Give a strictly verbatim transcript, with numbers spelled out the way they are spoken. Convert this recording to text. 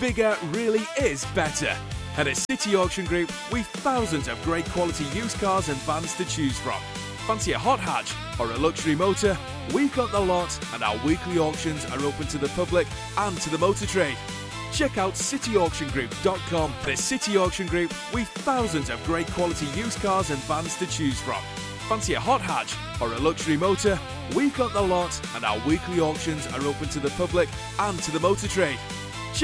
bigger really is better. And at City Auction Group, we've thousands of great quality used cars and vans to choose from. Fancy a hot hatch or a luxury motor? We've got the lot, and our weekly auctions are open to the public and to the motor trade. Check out city auction group dot com. At City Auction Group, we've thousands of great quality used cars and vans to choose from. Fancy a hot hatch or a luxury motor? We've got the lot, and our weekly auctions are open to the public and to the motor trade.